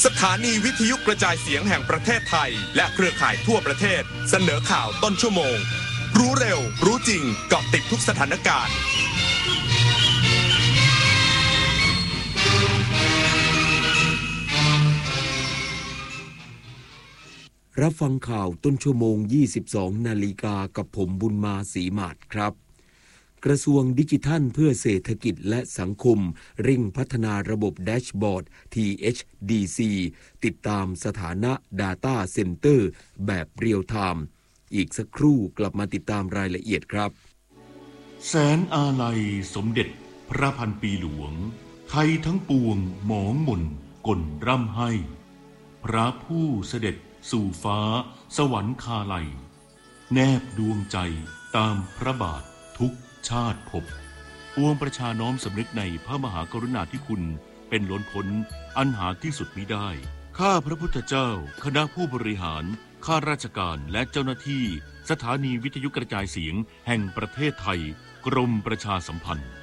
สถานีวิทยุกระจายเสียงแห่งประเทศไทยและเครือข่ายทั่วประเทศเสนอข่าวต้นชั่วโมงรู้เร็วรู้จริงเกาะติดทุกสถานการณ์รับฟังข่าวต้นชั่วโมง 22 นาฬิกากับผมบุญมาศรีมาศครับกระทรวงดิจิทัลเพื่อเศรษฐกิจและสังคมเร่งพัฒนาระบบแดชบอร์ด THDC ติดตามสถานะ Data Center แบบเรียลไทม์อีกสักครู่กลับมาติดตามรายละเอียดครับแสนอาลัยสมเด็จพระพันปีหลวงไทยทั้งปวงหมองหม่นก่นร่ำให้พระผู้เสด็จสู่ฟ้าสวรรคาลัยแนบดวงใจตามพระบาททุกชาติภพปวงประชาน้อมสำนึกในพระมหากรุณาธิคุณเป็นล้นพ้นอันหาที่สุดมิได้ข้าพระพุทธเจ้าคณะผู้บริหารข้าราชการและเจ้าหน้าที่สถานีวิทยุกระจายเสียงแห่งประเทศไทยกรมประชาสัมพันธ์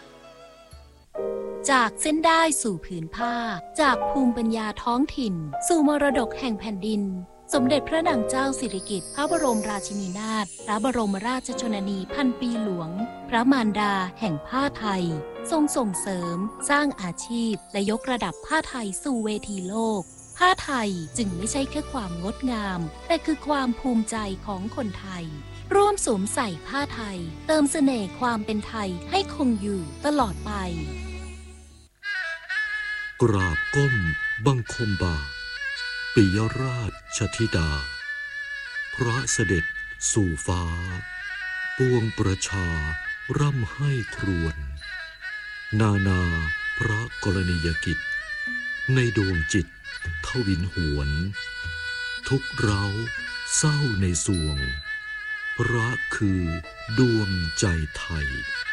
จากเส้นได้สู่ผืนผ้าจากภูมิปัญญาท้องถิ่นสู่มรดกแห่งแผ่นดินสมเด็จพระนางเจ้าสิริกิติ์พระบรมราชินีนาถพระบรมราชชนนีพันปีหลวงพระมารดาแห่งผ้าไทยทรงส่งเสริมสร้างอาชีพและยกระดับผ้าไทยสู่เวทีโลกผ้าไทยจึงไม่ใช่แค่ความงดงามแต่คือความภูมิใจของคนไทยร่วมสวมใส่ผ้าไทยเติมเสน่ห์ความเป็นไทยให้คงอยู่ตลอดไปกราบก้มบังคมบาทปิยราชธิดาพระเสด็จสู่ฟ้าปวงประชาร่ำให้ครวญนานาพระกรณียกิจในดวงจิตทวินหวนทุกเราเศร้าในสวงพระคือดวงใจไทย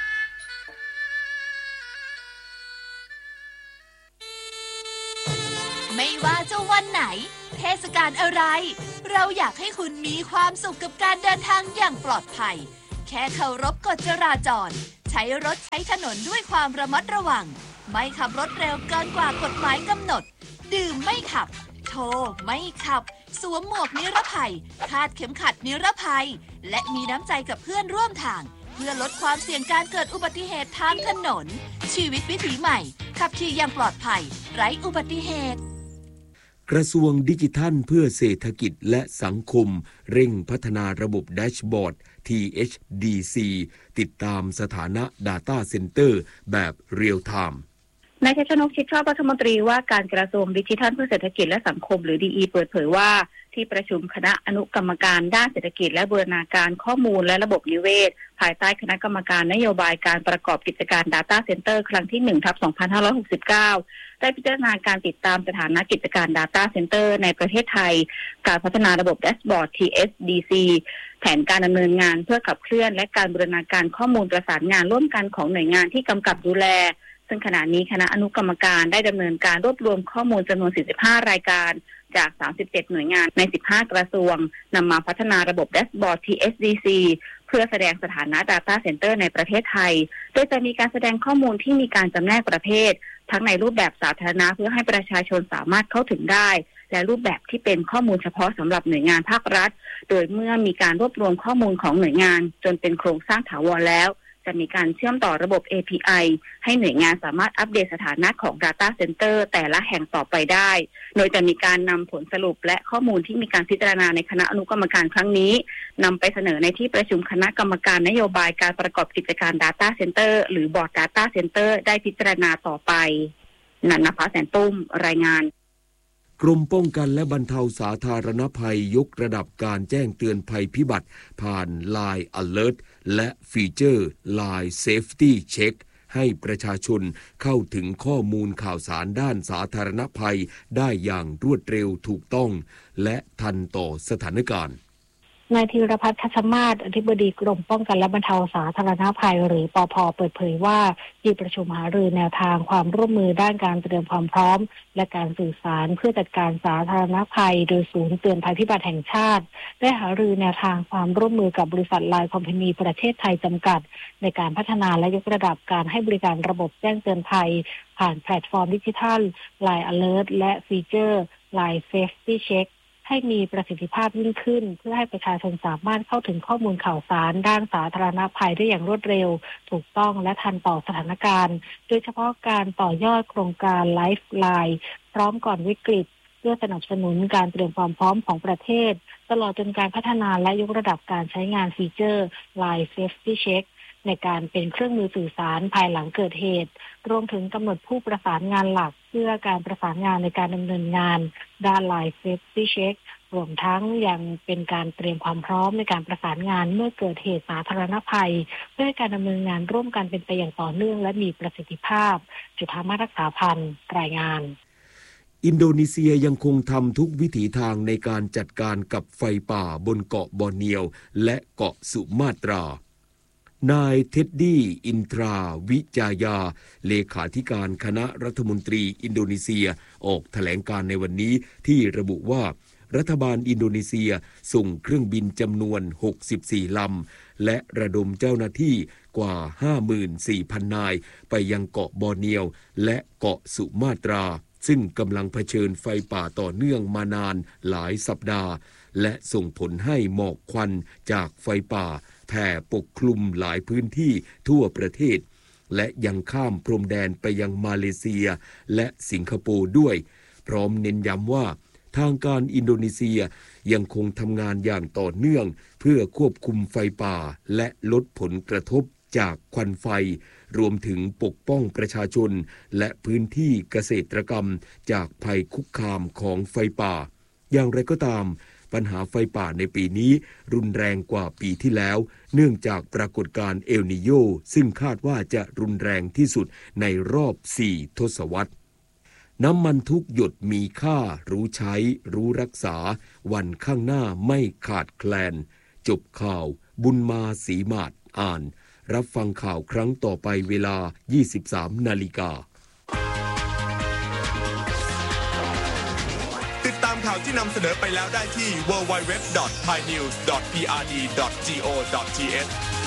ไม่ว่าจะวันไหนเทศกาลอะไรเราอยากให้คุณมีความสุขกับการเดินทางอย่างปลอดภัยแค่เคารพกฎจราจรใช้รถใช้ถนนด้วยความระมัดระวังไม่ขับรถเร็วเกินกว่ากฎหมายกำหนดดื่มไม่ขับโทรไม่ขับสวมหมวกนิรภัยคาดเข็มขัดนิรภัยและมีน้ำใจกับเพื่อนร่วมทางเพื่อลดความเสี่ยงการเกิดอุบัติเหตุทางถนนชีวิตวิถีใหม่ขับขี่อย่างปลอดภัยไร้อุบัติเหตุกระทรวงดิจิทัลเพื่อเศรษฐกิจและสังคมเร่งพัฒนาระบบแดชบอร์ด THDC ติดตามสถานะ Data Center แบบเรียลไทม์นายชัยชนก ชิดชอบรัฐมนตรีว่าการกระทรวงดิจิทัลเพื่อเศรษฐกิจและสังคมหรือ DE เปิดเผยว่าที่ประชุมคณะอนุกรรมการด้านเศรษฐกิจและบูรณาการข้อมูลและระบบนิเวศภายใต้คณะกรรมการนโยบายการประกอบกิจการ Data Center ครั้งที่ 1/2569 ได้พิจารณาการติดตามสถานะกิจการ Data Center ในประเทศไทยการพัฒนาระบบแดชบอร์ด THDC แผนการดำเนินงานเพื่อขับเคลื่อนและการบูรณาการข้อมูลประสานงานร่วมกันของหน่วยงานที่กำกับดูแลซึ่งขณะนี้คณะอนุกรรมการได้ดำเนินการรวบรวมข้อมูลจำนวน 45 รายการจาก 37 หน่วยงานใน 15 กระทรวงนำมาพัฒนาระบบแดชบอร์ด THDC เพื่อแสดงสถานะ Data Center ในประเทศไทยโดยจะมีการแสดงข้อมูลที่มีการจำแนกประเภททั้งในรูปแบบสาธารณะเพื่อให้ประชาชนสามารถเข้าถึงได้และรูปแบบที่เป็นข้อมูลเฉพาะสำหรับหน่วยงานภาครัฐโดยเมื่อมีการรวบรวมข้อมูลของหน่วยงานจนเป็นโครงสร้างถาวรแล้วจะมีการเชื่อมต่อระบบ API ให้หน่วยงานสามารถอัปเดตสถานะของ Data Center แต่ละแห่งต่อไปได้โดยจะมีการนำผลสรุปและข้อมูลที่มีการพิจารณาในคณะอนุกรรมการครั้งนี้นำไปเสนอในที่ประชุมคณะกรรมการนโยบายการประกอบกิจการ Data Center หรือบอร์ด Data Center ได้พิจารณาต่อไปนันนภาแสนตุ้มรายงานกรมป้องกันและบรรเทาสาธารณภัยยกระดับการแจ้งเตือนภัยพิบัติผ่าน Line Alert และฟีเจอร์ Line Safety Check ให้ประชาชนเข้าถึงข้อมูลข่าวสารด้านสาธารณภัยได้อย่างรวดเร็วถูกต้องและทันต่อสถานการณ์นายธีรพัฒน์ คัชมาศอธิบดีกรมป้องกันและบรรเทาสาธารณภัยหรือปภ.เปิดเผยว่าที่ประชุมหารือแนวทางความร่วมมือด้านการเตรียมความพร้อมและการสื่อสารเพื่อจัดการสาธารณภัยโดยศูนย์เตือนภัยพิบัติแห่งชาติได้หารือแนวทางความร่วมมือกับบริษัท LINE Company ประเทศไทยจำกัดในการพัฒนาและยกระดับการให้บริการระบบแจ้งเตือนภัยผ่านแพลตฟอร์มดิจิทัล LINE Alert และฟีเจอร์ LINE Safety Checkให้มีประสิทธิภาพยิ่งขึ้นเพื่อให้ประชาชนสามารถเข้าถึงข้อมูลข่าวสารด้านสาธารณภัยได้อย่างรวดเร็วถูกต้องและทันต่อสถานการณ์โดยเฉพาะการต่อยอดโครงการ Lifeline พร้อมก่อนวิกฤตเพื่อสนับสนุนการเตรียมความพร้อมของประเทศตลอดจนการพัฒนาและยกระดับการใช้งานฟีเจอร์ LINE Safety Check ในการเป็นเครื่องมือสื่อสารภายหลังเกิดเหตุรวมถึงกำหนดผู้ประสานงานหลักเพื่อการประสานงานในการดำเนินงานด้าน LINE Safety Checkรวมทั้งยังเป็นการเตรียมความพร้อมในการประสานงานเมื่อเกิดเหตุสาธารณภัยเพื่อให้การดำเนินงานร่วมกันเป็นไปอย่างต่อเนื่องและมีประสิทธิภาพจุฑามาศ รักษาพันธ์รายงานอินโดนีเซียยังคงทำทุกวิถีทางในการจัดการกับไฟป่าบนเกาะบอร์เนียวและเกาะสุมาตรานายเท็ดดี้อินทราวิจายาเลขาธิการคณะรัฐมนตรีอินโดนีเซียออกแถลงการในวันนี้ที่ระบุว่ารัฐบาลอินโดนีเซียส่งเครื่องบินจำนวน64ลำและระดมเจ้าหน้าที่กว่า 54,000 นายไปยังเกาะบอร์เนียวและเกาะสุมาตราซึ่งกำลังเผชิญไฟป่าต่อเนื่องมานานหลายสัปดาห์และส่งผลให้หมอกควันจากไฟป่าแผ่ปกคลุมหลายพื้นที่ทั่วประเทศและยังข้ามพรมแดนไปยังมาเลเซียและสิงคโปร์ด้วยพร้อมเน้นย้ำว่าทางการอินโดนีเซียยังคงทำงานอย่างต่อเนื่องเพื่อควบคุมไฟป่าและลดผลกระทบจากควันไฟรวมถึงปกป้องประชาชนและพื้นที่เกษตรกรรมจากภัยคุกคามของไฟป่าอย่างไรก็ตามปัญหาไฟป่าในปีนี้รุนแรงกว่าปีที่แล้วเนื่องจากปรากฏการณ์เอลนีโญซึ่งคาดว่าจะรุนแรงที่สุดในรอบ4 ทศวรรษน้ำมันทุกหยดมีค่ารู้ใช้รู้รักษาวันข้างหน้าไม่ขาดแคลนจบข่าวบุญมาศรีมาศอ่านรับฟังข่าวครั้งต่อไปเวลา 23 นาฬิกาติดตามข่าวที่นำเสนอไปแล้วได้ที่ www.thainews.prd.go.th